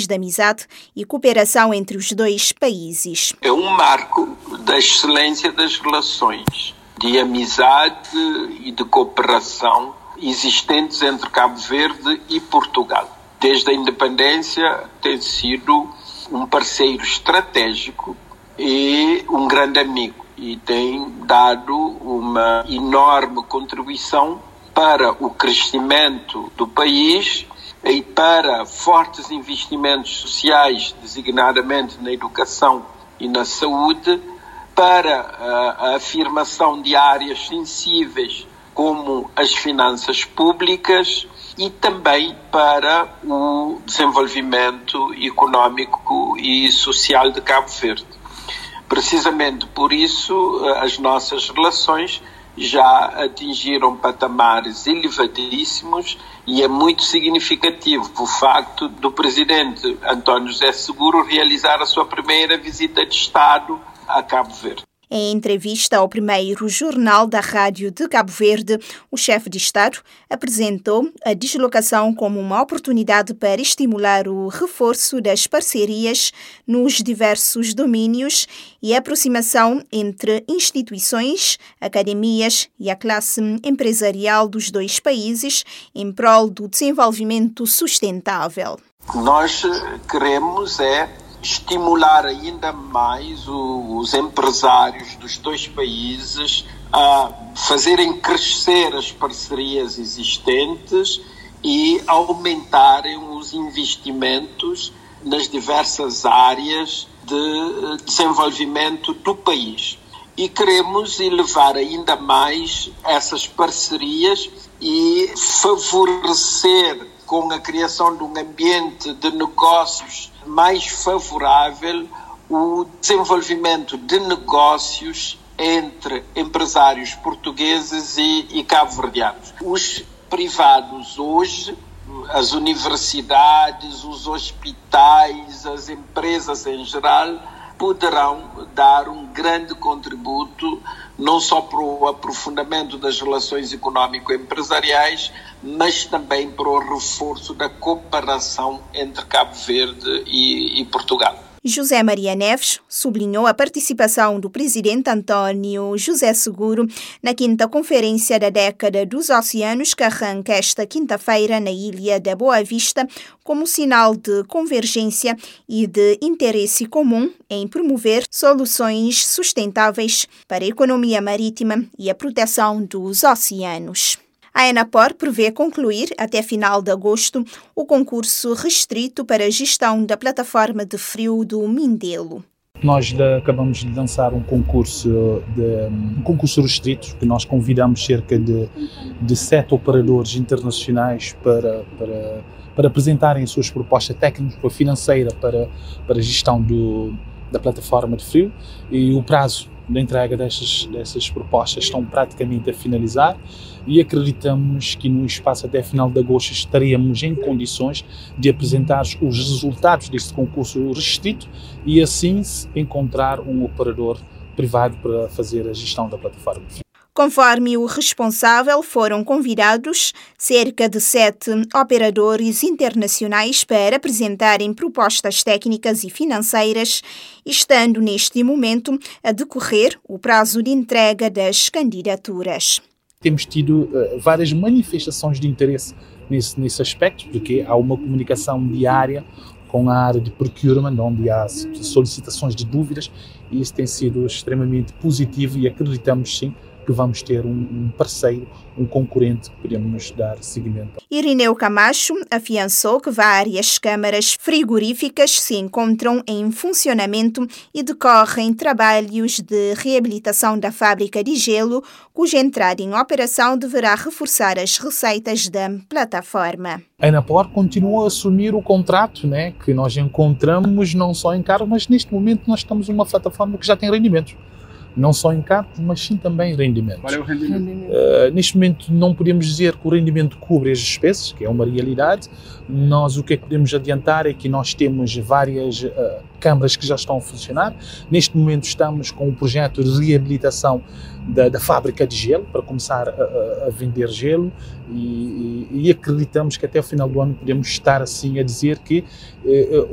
relações de amizade e cooperação entre os dois países. É um marco da excelência das relações de amizade e de cooperação existentes entre Cabo Verde e Portugal. Desde a independência tem sido um parceiro estratégico e um grande amigo e tem dado uma enorme contribuição para o crescimento do país e para fortes investimentos sociais, designadamente na educação e na saúde, para a afirmação de áreas sensíveis como as finanças públicas e também para o desenvolvimento económico e social de Cabo Verde. Precisamente por isso, as nossas relações já atingiram patamares elevadíssimos e é muito significativo o facto do presidente António José Seguro realizar a sua primeira visita de Estado a Cabo Verde. Em entrevista ao primeiro jornal da Rádio de Cabo Verde, o chefe de Estado apresentou a deslocação como uma oportunidade para estimular o reforço das parcerias nos diversos domínios e a aproximação entre instituições, academias e a classe empresarial dos dois países em prol do desenvolvimento sustentável. Nós queremos estimular ainda mais os empresários dos dois países a fazerem crescer as parcerias existentes e aumentarem os investimentos nas diversas áreas de desenvolvimento do país. E queremos elevar ainda mais essas parcerias e favorecer com a criação de um ambiente de negócios mais favorável o desenvolvimento de negócios entre empresários portugueses e cabo-verdianos. Os privados hoje, as universidades, os hospitais, as empresas em geral, poderão dar um grande contributo não só para o aprofundamento das relações económico-empresariais, mas também para o reforço da cooperação entre Cabo Verde e Portugal. José Maria Neves sublinhou a participação do presidente António José Seguro na 5ª Conferência da Década dos Oceanos, que arranca esta quinta-feira na Ilha da Boa Vista, como sinal de convergência e de interesse comum em promover soluções sustentáveis para a economia marítima e a proteção dos oceanos. A ENAPOR prevê concluir, até final de agosto, o concurso restrito para a gestão da plataforma de frio do Mindelo. Nós acabamos de lançar um concurso restrito, que nós convidamos cerca de 7 operadores internacionais para apresentarem as suas propostas técnicas e financeiras para a gestão da plataforma de frio, e o prazo da entrega dessas propostas estão praticamente a finalizar e acreditamos que no espaço até final de agosto estaremos em condições de apresentar os resultados deste concurso restrito e assim encontrar um operador privado para fazer a gestão da plataforma. Conforme o responsável, foram convidados cerca de 7 operadores internacionais para apresentarem propostas técnicas e financeiras, estando neste momento a decorrer o prazo de entrega das candidaturas. Temos tido várias manifestações de interesse nesse aspecto, porque há uma comunicação diária com a área de procurement, onde há solicitações de dúvidas, e isso tem sido extremamente positivo e acreditamos sim que vamos ter um parceiro, um concorrente que podemos dar seguimento. Irineu Camacho afiançou que várias câmaras frigoríficas se encontram em funcionamento e decorrem trabalhos de reabilitação da fábrica de gelo, cuja entrada em operação deverá reforçar as receitas da plataforma. A ENAPOR continua a assumir o contrato, que nós encontramos não só em cargo, mas neste momento nós estamos numa plataforma que já tem rendimentos. Não só em cargos, mas sim também rendimentos. Qual é o rendimento? Neste momento não podemos dizer que o rendimento cobre as despesas, que é uma realidade. Nós o que é que podemos adiantar é que nós temos várias câmaras que já estão a funcionar. Neste momento estamos com um projeto de reabilitação da fábrica de gelo, para começar a vender gelo e acreditamos que até o final do ano podemos estar assim a dizer que